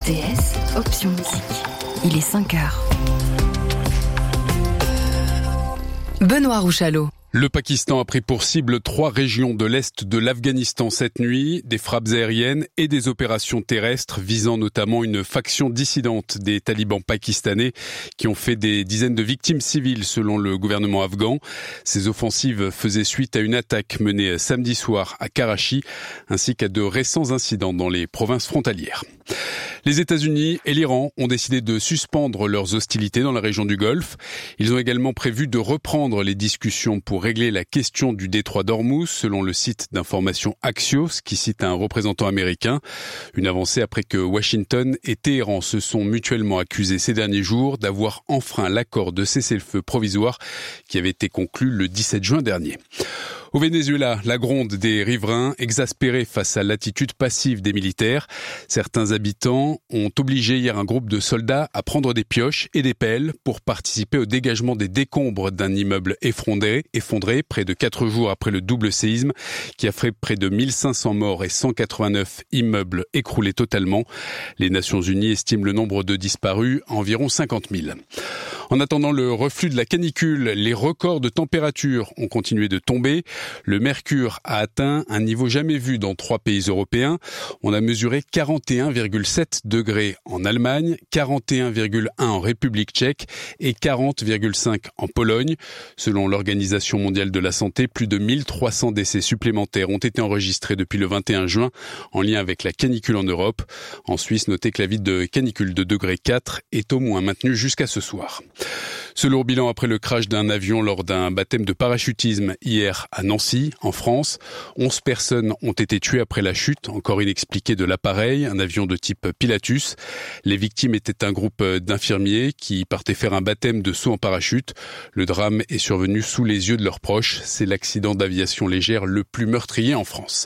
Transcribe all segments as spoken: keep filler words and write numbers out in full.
T S, option musique. Il est cinq heures. Benoît Rouchalot. Le Pakistan a pris pour cible trois régions de l'est de l'Afghanistan cette nuit, des frappes aériennes et des opérations terrestres visant notamment une faction dissidente des talibans pakistanais qui ont fait des dizaines de victimes civiles selon le gouvernement afghan. Ces offensives faisaient suite à une attaque menée samedi soir à Karachi ainsi qu'à de récents incidents dans les provinces frontalières. Les États-Unis et l'Iran ont décidé de suspendre leurs hostilités dans la région du Golfe. Ils ont également prévu de reprendre les discussions pour régler la question du détroit d'Ormuz, selon le site d'information Axios, qui cite un représentant américain. Une avancée après que Washington et Téhéran se sont mutuellement accusés ces derniers jours d'avoir enfreint l'accord de cessez-le-feu provisoire qui avait été conclu le dix-sept juin dernier. Au Venezuela, la gronde des riverains, exaspérés face à l'attitude passive des militaires. Certains habitants ont obligé hier un groupe de soldats à prendre des pioches et des pelles pour participer au dégagement des décombres d'un immeuble effondré, effondré près de quatre jours après le double séisme qui a fait près de mille cinq cents morts et cent quatre-vingt-neuf immeubles écroulés totalement. Les Nations Unies estiment le nombre de disparus à environ cinquante mille. En attendant le reflux de la canicule, les records de température ont continué de tomber. Le mercure a atteint un niveau jamais vu dans trois pays européens. On a mesuré quarante et un virgule sept degrés en Allemagne, quarante et un virgule un en République tchèque et quarante virgule cinq en Pologne. Selon l'Organisation mondiale de la santé, plus de mille trois cents décès supplémentaires ont été enregistrés depuis le vingt et un juin en lien avec la canicule en Europe. En Suisse, notez que l'avis de canicule de degré quatre est au moins maintenu jusqu'à ce soir. Ce lourd bilan après le crash d'un avion lors d'un baptême de parachutisme hier à Nancy, en France. onze personnes ont été tuées après la chute, encore inexpliquée de l'appareil, un avion de type Pilatus. Les victimes étaient un groupe d'infirmiers qui partaient faire un baptême de saut en parachute. Le drame est survenu sous les yeux de leurs proches. C'est l'accident d'aviation légère le plus meurtrier en France.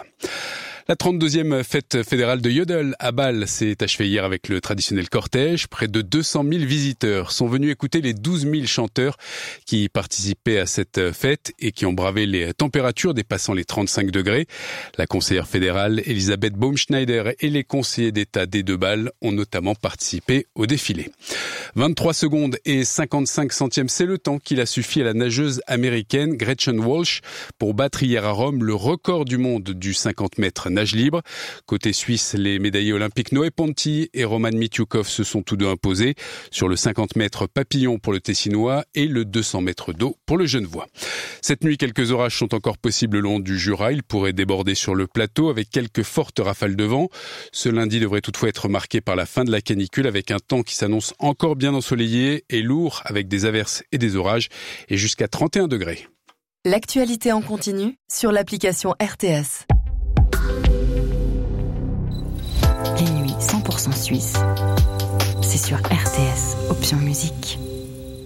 La trente-deuxième fête fédérale de Yodel à Bâle s'est achevée hier avec le traditionnel cortège. Près de deux cent mille visiteurs sont venus écouter les douze mille chanteurs qui participaient à cette fête et qui ont bravé les températures dépassant les trente-cinq degrés. La conseillère fédérale Elisabeth Baumschneider et les conseillers d'État des deux Bâles ont notamment participé au défilé. vingt-trois secondes et cinquante-cinq centièmes, c'est le temps qu'il a suffi à la nageuse américaine Gretchen Walsh pour battre hier à Rome le record du monde du cinquante mètres nage libre. Côté suisse, les médaillés olympiques Noé Ponti et Roman Mitiukov se sont tous deux imposés sur le cinquante mètres papillon pour le Tessinois et le deux cents mètres d'eau pour le Genevois. Cette nuit, quelques orages sont encore possibles le long du Jura. Ils pourraient déborder sur le plateau avec quelques fortes rafales de vent. Ce lundi devrait toutefois être marqué par la fin de la canicule avec un temps qui s'annonce encore bien ensoleillé et lourd avec des averses et des orages et jusqu'à trente et un degrés. L'actualité en continu sur l'application R T S. Les nuits cent pour cent suisse, c'est sur R T S, option musique.